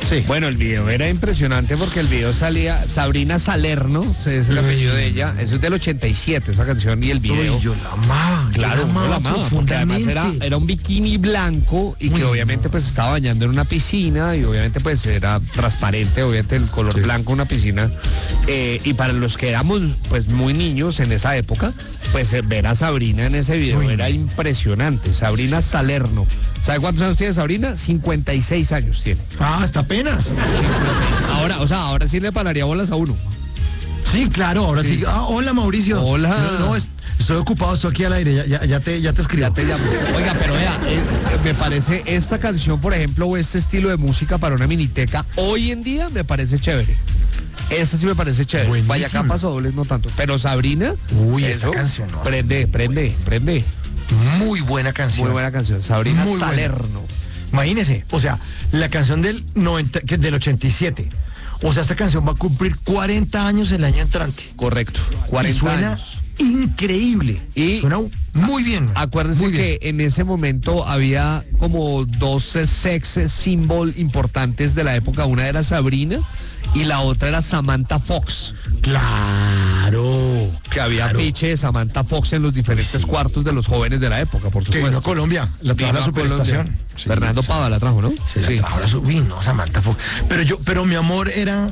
Sí. Bueno, el video era impresionante porque el video salía Sabrina Salerno, ese es el apellido de ella, eso es del 87, esa canción y el video. Uy, yo la amaba. Claro, yo uno la amaba, porque además era un bikini blanco y que obviamente pues estaba bañando en una piscina y obviamente pues era transparente, obviamente el color blanco de una piscina. Y para los que éramos pues muy niños en esa época, pues ver a Sabrina en ese video era impresionante. Sabrina Salerno. ¿Sabe cuántos años tiene Sabrina? 56 años tiene. Ah, hasta apenas. Ahora sí le pararía bolas a uno. Sí, claro, ahora sí. Hola, Mauricio. Hola. No, estoy ocupado, estoy aquí al aire, ya te escribo. Ya te llamo. Oiga, pero vea, me parece esta canción, por ejemplo, o este estilo de música para una miniteca, hoy en día me parece chévere. Esta sí me parece chévere. Buenísimo. Vaya capas o dobles no tanto. Pero Sabrina. Uy, esta canción. No, prende. Muy buena canción. Muy buena canción. Sabrina Muy Salerno. Imagínese, o sea, la canción del 87. O sea, esta canción va a cumplir 40 años el año entrante. Correcto. 40 y suena años. Increíble. Y suena muy bien. Acuérdense muy bien. que en ese momento había como dos sex symbol importantes de la época. Una era Sabrina y la otra era Samantha Fox. Claro. Que había afiche de Samantha Fox en los diferentes cuartos de los jóvenes de la época, por Que supuesto. vino a Colombia, la trajo a la superestación. Sí, Fernando Pava la trajo, ¿no? Sí, la trajo a la no, Samantha Fox. Pero mi amor era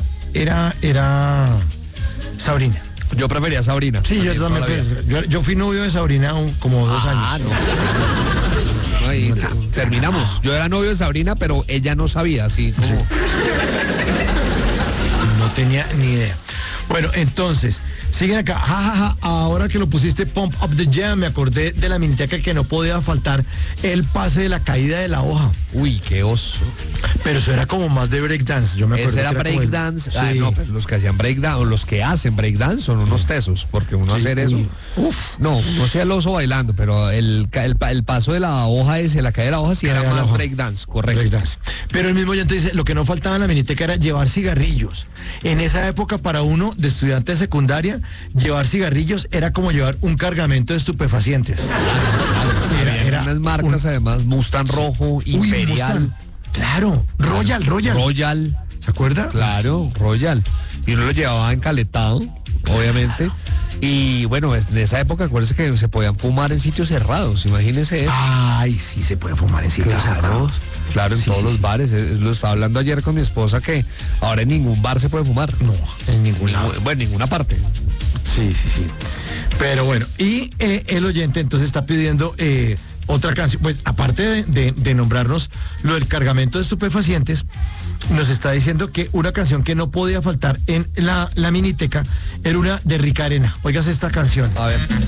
Sabrina. Yo prefería Sabrina. Sí, yo también. Yo fui novio de Sabrina como 2 años. No, ahí terminamos. Yo era novio de Sabrina, pero ella no sabía, así como... No tenía ni idea. Bueno, entonces, siguen acá. Ahora que lo pusiste Pump Up the Jam, me acordé de la miniteca que no podía faltar el pase de la caída de la hoja. Uy, qué oso. Pero eso era como más de breakdance, yo me acuerdo. Ese era breakdance. Sí. No, pero los que hacían breakdance, o los que hacen breakdance son unos tesos, porque uno hacer eso. No, no hacía el oso bailando, pero el paso de la hoja ese, la caída de la hoja, sí era más breakdance, correcto. Breakdance. Pero el mismo oyente dice, lo que no faltaba en la miniteca era llevar cigarrillos. En esa época, para uno de estudiante de secundaria, llevar cigarrillos era como llevar un cargamento de estupefacientes. Era unas marcas además, Mustang rojo, Imperial. Mustang. Claro, Royal. ¿Se acuerda? Claro, Royal. Y uno lo llevaba encaletado, obviamente. Y bueno, en esa época, acuérdense que se podían fumar en sitios cerrados, imagínense eso. Ay, sí, se puede fumar en sitios cerrados. Claro, en todos los bares. Lo estaba hablando ayer con mi esposa que ahora en ningún bar se puede fumar. No, en ningún lado. Bueno, en ninguna parte. Sí. Pero bueno, y el oyente entonces está pidiendo otra canción. Pues aparte de nombrarnos lo del cargamento de estupefacientes, nos está diciendo que una canción que no podía faltar en la miniteca era una de Rica Arena. Oigas esta canción. A ver.